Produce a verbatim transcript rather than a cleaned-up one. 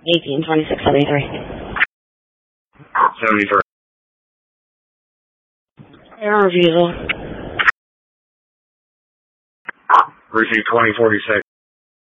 eighteen twenty-six seventy-three. seventy-three. Air refusal. Receive twenty forty-six.